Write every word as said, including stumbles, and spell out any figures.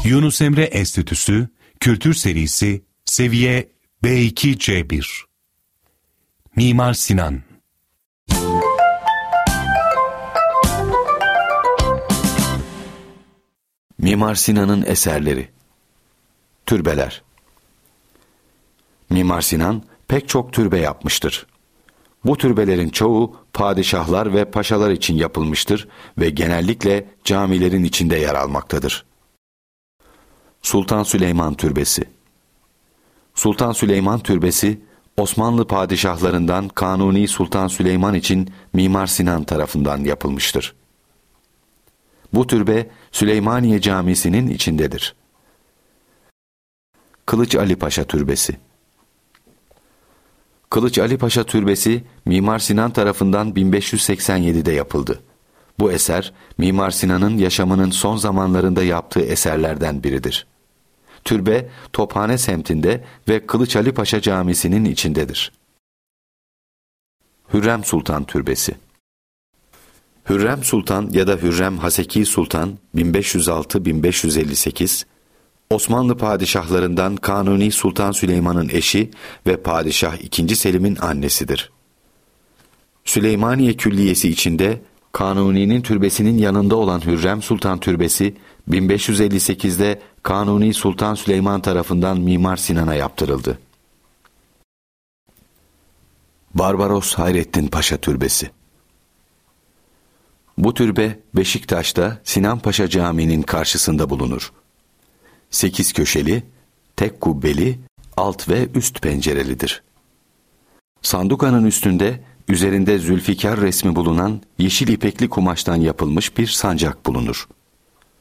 Yunus Emre Enstitüsü Kültür Serisi Seviye B iki C bir. Mimar Sinan. Mimar Sinan'ın eserleri. Türbeler. Mimar Sinan pek çok türbe yapmıştır. Bu türbelerin çoğu padişahlar ve paşalar için yapılmıştır ve genellikle camilerin içinde yer almaktadır. Sultan Süleyman Türbesi. Sultan Süleyman Türbesi, Osmanlı padişahlarından Kanuni Sultan Süleyman için Mimar Sinan tarafından yapılmıştır. Bu türbe Süleymaniye Camisi'nin içindedir. Kılıç Ali Paşa Türbesi. Kılıç Ali Paşa Türbesi Mimar Sinan tarafından bin beş yüz seksen yedide yapıldı. Bu eser Mimar Sinan'ın yaşamının son zamanlarında yaptığı eserlerden biridir. Türbe Tophane semtinde ve Kılıç Ali Paşa Camisi'nin içindedir. Hürrem Sultan Türbesi. Hürrem Sultan ya da Hürrem Haseki Sultan bin beş yüz altı - bin beş yüz elli sekiz, Osmanlı padişahlarından Kanuni Sultan Süleyman'ın eşi ve Padişah ikinci. Selim'in annesidir. Süleymaniye Külliyesi içinde Kanuni'nin türbesinin yanında olan Hürrem Sultan Türbesi bin beş yüz elli sekizde Kanuni Sultan Süleyman tarafından Mimar Sinan'a yaptırıldı. Barbaros Hayrettin Paşa Türbesi. Bu türbe Beşiktaş'ta Sinan Paşa Camii'nin karşısında bulunur. Sekiz köşeli, tek kubbeli, alt ve üst pencerelidir. Sandukanın üstünde üzerinde Zülfikar resmi bulunan yeşil ipekli kumaştan yapılmış bir sancak bulunur.